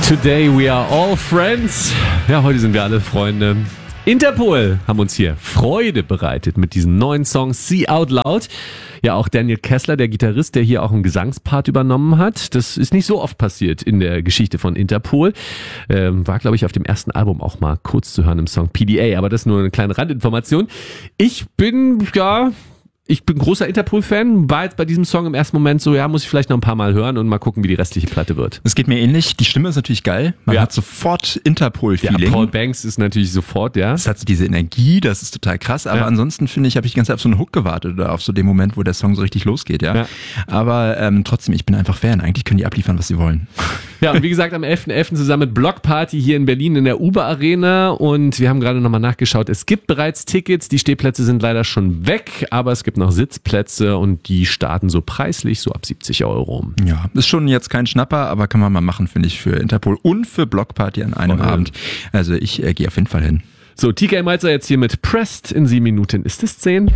Today we are all friends. Ja, heute sind wir alle Freunde. Interpol haben uns hier Freude bereitet mit diesem neuen Song See Out Loud. Ja, auch Daniel Kessler, der Gitarrist, der hier auch einen Gesangspart übernommen hat. Das ist nicht so oft passiert in der Geschichte von Interpol. War, glaube ich, auf dem ersten Album auch mal kurz zu hören im Song PDA. Aber das ist nur eine kleine Randinformation. Ich bin großer Interpol-Fan, war jetzt bei diesem Song im ersten Moment so, muss ich vielleicht noch ein paar Mal hören und mal gucken, wie die restliche Platte wird. Es geht mir ähnlich, die Stimme ist natürlich geil, man hat sofort Interpol-Feeling. Ja, Paul Banks ist natürlich sofort, Es hat so diese Energie, das ist total krass, aber ansonsten finde ich, habe ich die ganze Zeit auf so einen Hook gewartet oder auf so den Moment, wo der Song so richtig losgeht, Aber trotzdem, ich bin einfach Fan, eigentlich können die abliefern, was sie wollen. Ja, und wie gesagt, am 11.11. zusammen mit Block Party hier in Berlin in der Uber Arena und wir haben gerade nochmal nachgeschaut, es gibt bereits Tickets, die Stehplätze sind leider schon weg, aber es gibt noch Sitzplätze und die starten so preislich so ab 70 €. Ja, ist schon jetzt kein Schnapper, aber kann man mal machen, finde ich, für Interpol und für Block Party an einem Abend. Also ich gehe auf jeden Fall hin. So, TK Malzer jetzt hier mit Pressed. In 7 Minuten ist es 10.